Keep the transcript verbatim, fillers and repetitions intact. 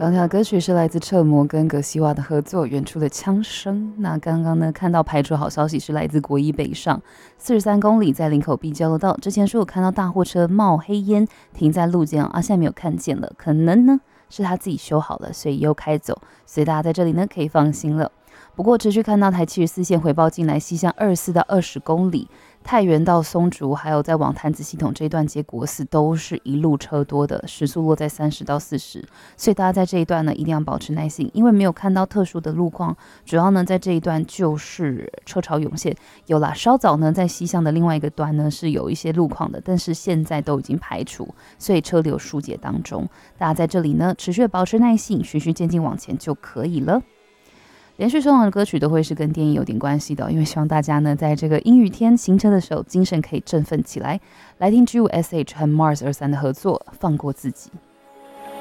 刚刚的歌曲是来自彻摩跟葛西瓦的合作，远处的枪声。那刚刚呢，看到排除好消息是来自国一北上，四十三公里在林口碧交流道。之前说有看到大货车冒黑烟停在路肩啊，现在没有看见了，可能呢是他自己修好了，所以又开走，所以大家在这里呢可以放心了。不过持续看到台七十四线回报进来，西向二十四到二十公里，太原到松竹，还有在往潭子系统这一段接国四，都是一路车多的，时速落在三十到四十，所以大家在这一段呢一定要保持耐心，因为没有看到特殊的路况，主要呢在这一段就是车潮涌现。有啦，稍早呢在西向的另外一个端呢是有一些路况的，但是现在都已经排除，所以车流疏解当中，大家在这里呢持续保持耐心，循序渐进往前就可以了。连续收藏的歌曲都会是跟电影有点关系的，因为希望大家呢在这个阴雨天行车的时候精神可以振奋起来。来听 G 五 S H 和 Mars 二三的合作，放过自己。